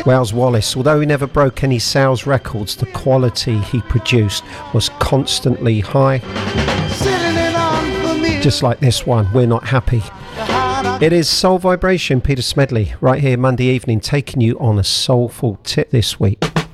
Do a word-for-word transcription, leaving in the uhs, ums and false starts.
Wells Wallace, although he never broke any sales records, the quality he produced was constantly high. Just like this one, We're Not Happy. It is Soul Vibration, Peter Smedley, right here Monday evening, taking you on a soulful tip this week.